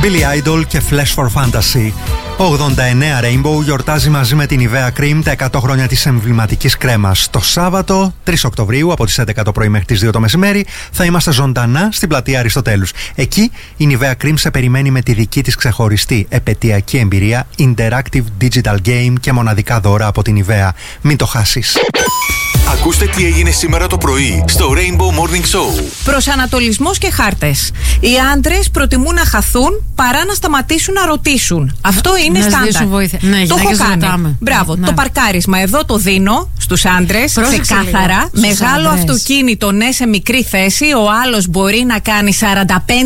Billy Idol και Flash for Fantasy. 89 Rainbow γιορτάζει μαζί με την Nivea Cream τα 100 χρόνια της εμβληματικής κρέμας. Το Σάββατο 3 Οκτωβρίου από τις 11 το πρωί μέχρι τις 2 το μεσημέρι θα είμαστε ζωντανά στην πλατεία Αριστοτέλους. Εκεί η Nivea Cream σε περιμένει με τη δική της ξεχωριστή επαιτειακή εμπειρία, interactive digital game και μοναδικά δώρα από την Nivea. Μην το χάσεις. Ακούστε τι έγινε σήμερα το πρωί στο Rainbow Morning Show. Προσανατολισμός και χάρτες. Οι άντρες προτιμούν να χαθούν παρά να σταματήσουν να ρωτήσουν. Αυτό είναι στάνταρ. Ναι, το έχω κάνει. Μπράβο. Ναι. Το παρκάρισμα εδώ το δίνω στους άντρες. Ξεκάθαρα. Μεγάλο αυτοκίνητο, ναι, σε μικρή θέση. Ο άλλος μπορεί να κάνει 45